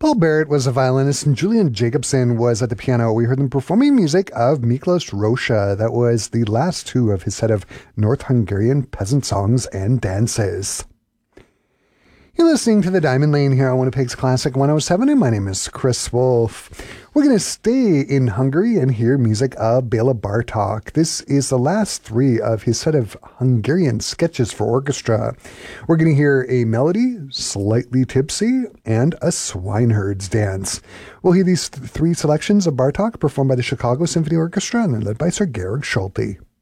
Paul Barrett was a violinist and Julian Jacobson was at the piano. We heard them performing music of Miklos Rózsa. That was the last two of his set of North Hungarian peasant songs and dances. You're listening to The Diamond Lane here on Winnipeg's Classic 107, and my name is Chris Wolf. We're going to stay in Hungary and hear music of Bela Bartok. This is the last three of his set of Hungarian sketches for orchestra. We're going to hear a melody, Slightly Tipsy, and a Swineherd's Dance. We'll hear these three selections of Bartok performed by the Chicago Symphony Orchestra, and they're led by Sir Georg Solti.